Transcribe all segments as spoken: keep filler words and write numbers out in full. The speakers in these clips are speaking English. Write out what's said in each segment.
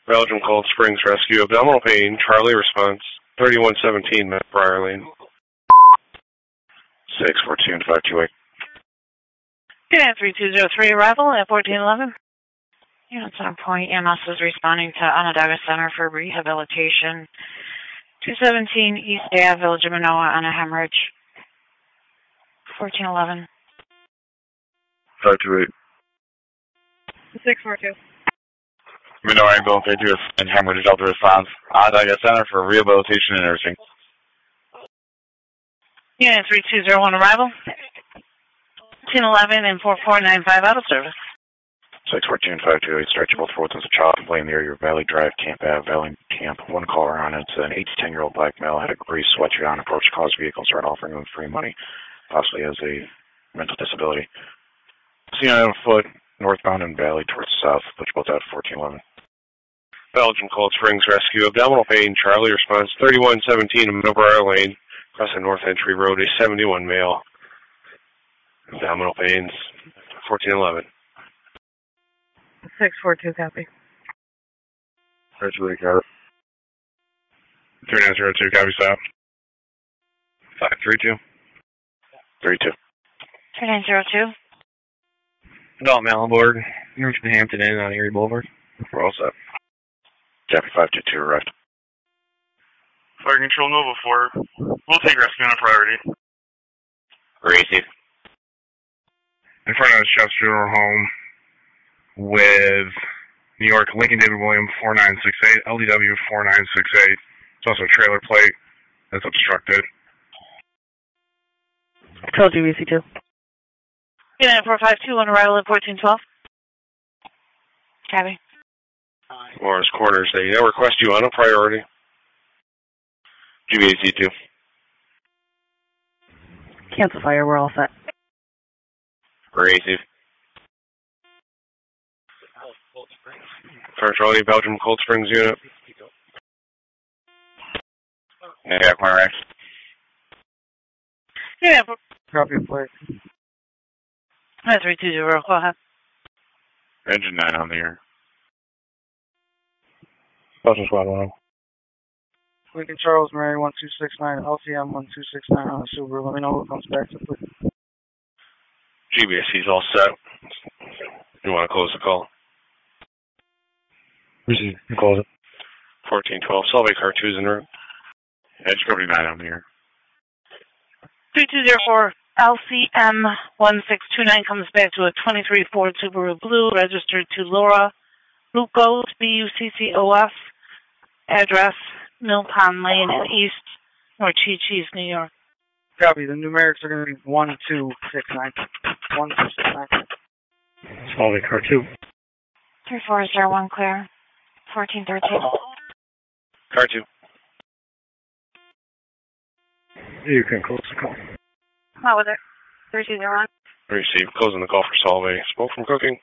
Belgium Cold Springs Rescue, abdominal pain, Charlie response, thirty-one seventeen, Met Briar Lane. six four two five two eight. Unit three two zero three, arrival at fourteen eleven. Unit Center Point, E M S is responding to Onondaga Center for rehabilitation. two seventeen East Ave, Village of Manoa on a hemorrhage. fourteen eleven. five two eight. six four two. Manoa ambulance eight two and hemorrhage Delta response. Onondaga Center for rehabilitation and nursing. Unit three two zero one, arrival. fourteen eleven and four four nine five, out of service. six four two five two eight, stretch both forwards as a child complained in the area of Valley Drive, Camp Ave, Valley Camp. One caller on it. It's an eight to ten year old black male, had a gray sweatshirt on, approached cause vehicle, started offering him free money, possibly has a mental disability. Seen on foot, northbound in Valley towards the south, which both out fourteen eleven. Belgium Cold Springs Rescue, abdominal pain, Charlie response, thirty-one seventeen, Met Briar Lane, across the North Entry Road, a seventy-one male. Abdominal pains, fourteen eleven. six four two, copy. Search really got it. three nine zero two, copy, stop. five three two. three two. three nine zero two. Adult male on board, reach the Hampton Inn on Erie Boulevard. We're all set. Jeffy five two two arrived. Fire Control Nova four. We'll take rescue on a priority. Racing. In front of Chef's Funeral Home with New York Lincoln David William four nine six eight, L D W four nine six eight. It's also a trailer plate that's obstructed. Told you, V C two. Unit four five two, on arrival at fourteen twelve. Copy. Morris Corners, they now request you on a priority. G B A C two. Cancel fire, we're all set. Crazy. First Raleigh, Belgium Cold Springs unit. Yeah, corner X. Yeah, Copy, please. three two zero, go ahead. Engine nine on the air. Belgium Squad one. Lincoln Charles Mary one two six nine, L C M one two six nine on the Subaru. Let me know who comes back to please. G B A C's all set. You want to close the call? Receive. Close it. fourteen twelve, Solvay car two's en route. Edge Company nine on the air. three two zero four, L C M one six two nine comes back to a twenty-three Ford Subaru Blue, registered to Laura Lucos, B U C C O F, address Mill Pond Lane in East Norchichis, New York. Copy. The numerics are going to be one two six nine. one two six nine. Solvay car two. three four zero one clear. fourteen thirteen. Car two. You can close the call. What was it? three two zero one. Receive. Closing the call for Solvay. Smoke from cooking.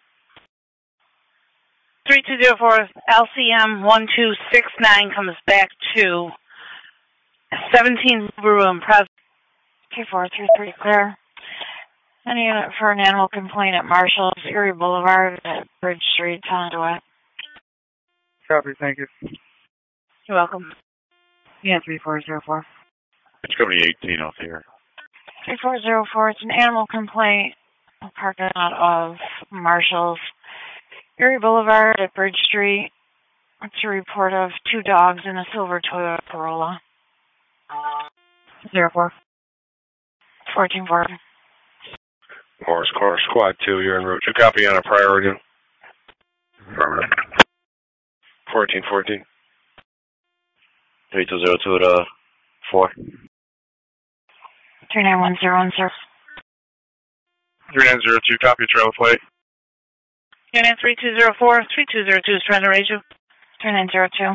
three two zero four, L C M one two six nine comes back to seventeen Subaru Impreza. two four three three clear. Any unit for an animal complaint at Marshall's, Erie Boulevard at Bridge Street, Tonawanda. Copy. Thank you. You're welcome. Yeah, three four zero four. Edge Company eighteen off the air. three four zero four, it's an animal complaint, parking lot of Marshall's, Erie Boulevard at Bridge Street. It's a report of two dogs in a silver Toyota Corolla. Zero four. Fourteen four. Morris Corner Squad two, you're en route. You copy on a priority. Affirmative. fourteen fourteen. three two zero two to four. Three nine one zero one zero. three nine zero two, copy trailer plate. Unit three two zero four, three two zero two is trying to raise you. three nine zero two.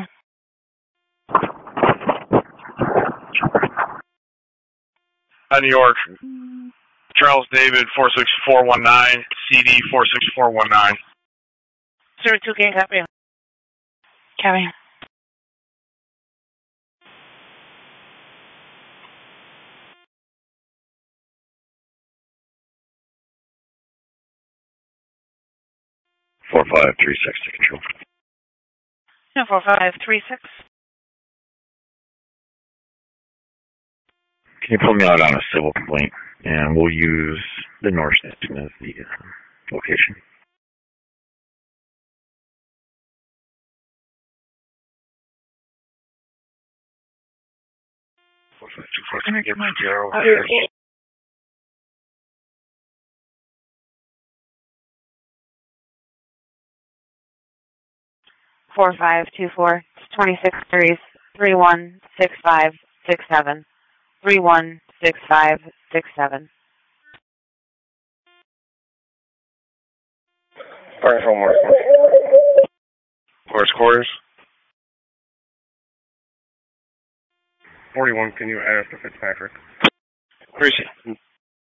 Hi, New York. Charles David four six four one nine, C D four six four one nine. Zero two, can't copy. Copy. four five three six to control. four five three six. Can you pull me out on a civil complaint? And we'll use the North Station as the uh, location. four five two four, can I get my zero? Four five two four twenty six threes three one six five six seven three one six five six seven. Fire from Morris. Morris quarters. forty-one, can you add up to Fitzpatrick? Where is he?